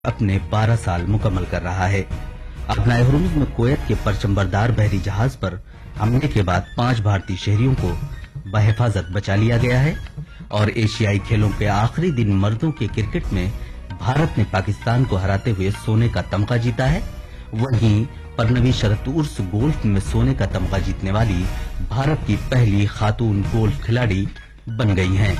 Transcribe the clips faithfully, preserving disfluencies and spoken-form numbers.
अपने बारह साल मुकम्मल कर रहा है। अपनाए हुर्मुज़ में कुवैत के परचमबरदार बहरी जहाज पर हमले के बाद पांच भारतीय शहरियों को बहिफाजत बचा लिया गया है। और एशियाई खेलों के आखिरी दिन मर्दों के क्रिकेट में भारत ने पाकिस्तान को हराते हुए सोने का तमगा जीता है। वहीं परनवी शरत उर्स गोल्फ में सोने का तमगा जीतने वाली भारत की पहली खातून गोल्फ खिलाड़ी बन गई हैं।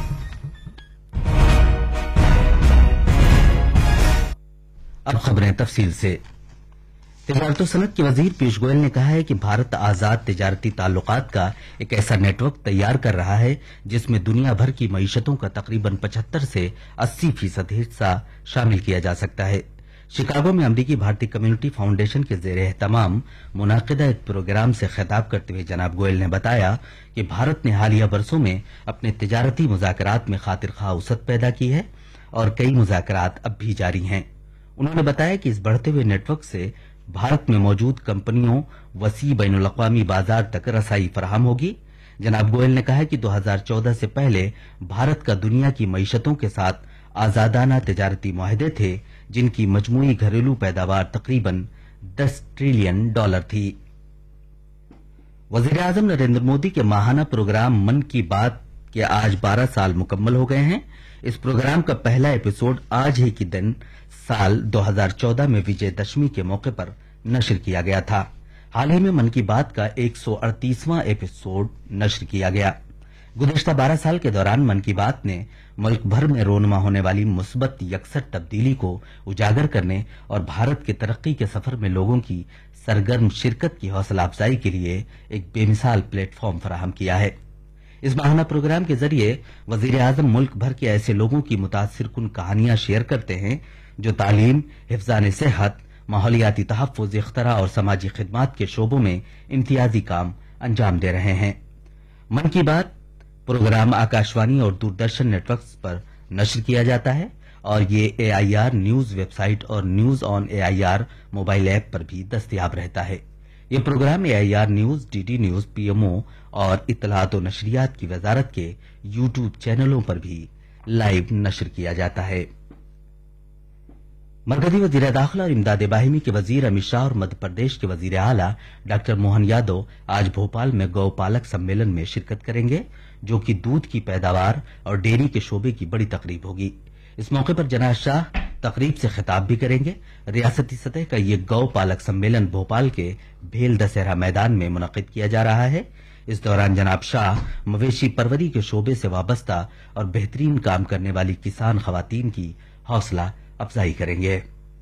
अब खबरें तफसील से। तिजारत सनत के वजीर पीयूष गोयल ने कहा है कि भारत आजाद तिजारती ताल्लुकात का एक ऐसा नेटवर्क तैयार कर रहा है जिसमें दुनिया भर की मईशतों का तकरीबन पचहत्तर से अस्सी फीसद हिस्सा शामिल किया जा सकता है। शिकागो में अमरीकी भारतीय कम्युनिटी फाउंडेशन के जेर एहतमाम मुनाकिदा एक प्रोग्राम से खिताब करते हुए जनाब गोयल ने बताया कि भारत ने हालिया बरसों में अपने तिजारती मुज़ाकरात में खातिर खा वसअत पैदा की है और कई मुज़ाकरात अब भी जारी हैं। उन्होंने बताया कि इस बढ़ते हुए नेटवर्क से भारत में मौजूद कंपनियों वसी बैनुल अक़वामी बाजार तक रसाई फराहम होगी। जनाब गोयल ने कहा कि दो हज़ार चौदह से पहले भारत का दुनिया की मईशतों के साथ आजादाना तिजारती मुआहदे थे जिनकी मजमूई घरेलू पैदावार तकरीबन दस ट्रिलियन डॉलर थी। वजीर आजम नरेंद्र मोदी के माहाना प्रोग्राम मन की बात के आज बारह साल मुकम्मल हो गए हैं। इस प्रोग्राम का पहला एपिसोड आज ही के दिन साल दो हज़ार चौदह में विजयदशमी के मौके पर नश्र किया गया था। हाल ही में मन की बात का एक सौ अड़तीसवां एपिसोड नश्र किया गया। गुज़िश्ता बारह साल के दौरान मन की बात ने मुल्क भर में रोनमा होने वाली मुस्बत यकसर तब्दीली को उजागर करने और भारत के तरक्की के सफर में लोगों की सरगर्म शिरकत की हौसला अफजाई के लिए एक बेमिसाल प्लेटफॉर्म फराहम किया है। इस माहाना प्रोग्राम के जरिए वजीर आजम मुल्क भर के ऐसे लोगों की मुतासिर कुन कहानियां शेयर करते हैं जो तालीम, हिफ्ज़ान सेहत, माहौलियाती तहफ़्फ़ुज़, इख्तरा और समाजी खिदमात के शोबों में इम्तियाजी काम अंजाम दे रहे हैं। मन की बात प्रोग्राम आकाशवाणी और दूरदर्शन नेटवर्क्स पर नश्र किया जाता है और ये ए आई आर न्यूज वेबसाइट और news on A I R mobile app पर भी दस्तयाब रहता है। ये programme A I R news, D D news, P M O और इत्तलात और नशरियात की वजारत के यूट्यूब चैनलों पर भी लाइव नश्र किया जाता है। मरकजी वजीर दाखिला और इमदाद बाहिमी के वजीर अमित शाह और मध्य प्रदेश के वजीर आला डॉक्टर मोहन यादव आज भोपाल में गौपालक सम्मेलन में शिरकत करेंगे जो कि दूध की पैदावार और डेयरी के शोबे की बड़ी तकरीब होगी। इस मौके पर जनाब शाह तकरीब से खिताब भी करेंगे। रियासती सतह का ये गौपालक सम्मेलन भोपाल के भेल दशहरा मैदान में मुनक़िद किया जा रहा है। इस दौरान जनाब शाह मवेशी परवरी के शोबे से वाबस्ता और बेहतरीन काम करने वाली किसान खवातीन की हौसला अफजाई करेंगे।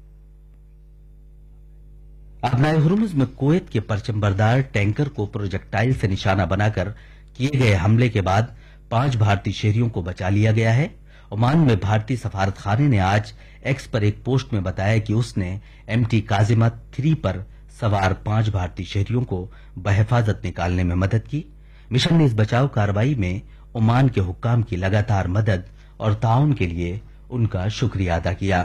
अपनाए हुर्मुज़ में कुवैत के परचमबरदार टैंकर को प्रोजेक्टाइल से निशाना बनाकर किए गए हमले के बाद पांच भारतीय शहरियों को बचा लिया गया है। ओमान में भारतीय सफारत खाने ने आज एक्स पर एक पोस्ट में बताया कि उसने एम टी काजिमा थ्री पर सवार पांच भारतीय शहरियों को बहिफाजत निकालने में मदद की। मिशन ने इस बचाव कार्रवाई में ओमान के हुक्काम की लगातार मदद और ताउन के लिए उनका शुक्रिया अदा किया।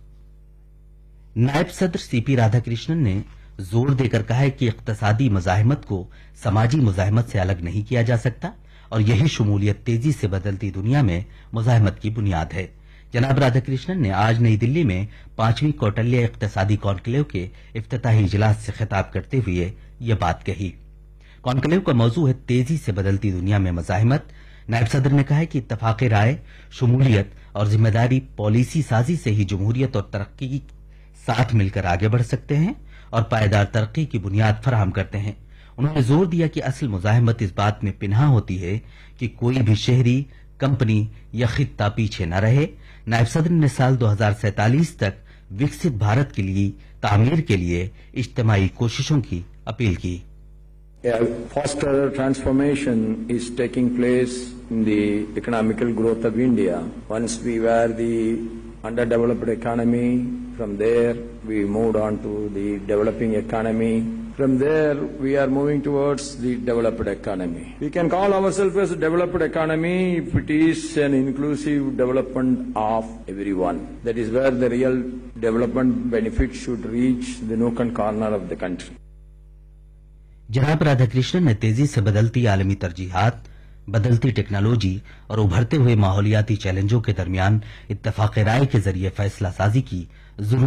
नायब सदर सी पी राधाकृष्णन ने जोर देकर कहा है कि इक्तसादी मुजाहिमत को समाजी मुजाहिमत से अलग नहीं किया जा सकता और यही शमूलियत तेजी से बदलती दुनिया में मुजाहिमत की बुनियाद है। जनाब राधाकृष्णन ने आज नई दिल्ली में पांचवीं कौटल्य इक्तसादी कॉन्क्लेव के इफ्तिताही इजलास से खिताब करते हुए ये बात कही। कॉन्क्लेव का मौजू है तेजी से बदलती दुनिया में मुजाहिमत। नायब सदर ने कहा कि इत्तफाक राय, शमूलियत और जिम्मेदारी पॉलिसी साजी से ही जमहूरियत और तरक्की साथ मिलकर आगे बढ़ सकते हैं और पायदार तरक्की की बुनियाद फराहम करते हैं। उन्होंने जोर दिया कि असल मुजाहिमत इस बात में पिन्हा होती है कि कोई भी शहरी, कंपनी या खित्ता पीछे न रहे। नायब सदर ने साल दो हज़ार सैंतालीस तक विकसित भारत के लिए तामीर के लिए इज्तिमाई कोशिशों की अपील की। A faster transformation is taking place in the economical growth of India. Once we were the underdeveloped economy, from there we moved on to the developing economy. From there we are moving towards the developed economy. We can call ourselves as a developed economy if it is an inclusive development of everyone. That is where the real development benefits should reach the nook and corner of the country. जनाब राधाकृष्णन ने तेजी से बदलती आलमी तरजीहात, बदलती technology और उभरते हुए माहौलियाती चैलेंजों के दरमियान इत्तफाक राय के जरिए फैसला साजी की जरूर